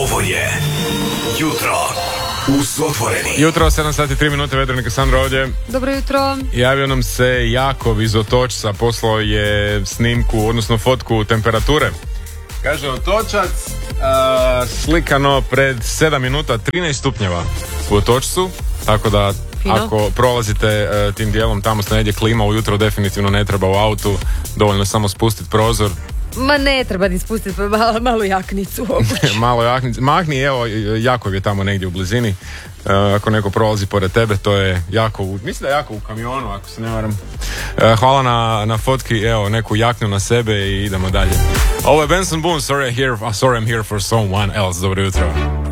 Ovo je Jutro uz Otvoreni. Jutro, 7 sati 3 minute, Vedrnik Sandro ovdje. Dobro jutro. Javio nam se Jakov iz Otočca, poslao je snimku, odnosno fotku temperature. Kaže Otočac, slikano pred 7 minuta, 13 stupnjeva u Otočcu, tako da Fino. Ako prolazite tim dijelom, tamo ste negdje, klima ujutro definitivno ne treba u autu, dovoljno samo spustiti prozor. Ma ne treba ni spustiti malu jaknicu. Malo jaknicu, mahni, evo, Jakov je tamo negdje u blizini. Ako neko prolazi pored tebe, to je Jakov, mislim da je Jakov u kamionu, ako se ne varam. Hvala na fotki, evo, neku jaknu na sebe i idemo dalje. Ovo je Benson Boone, sorry I'm here for someone else. Dobro jutro.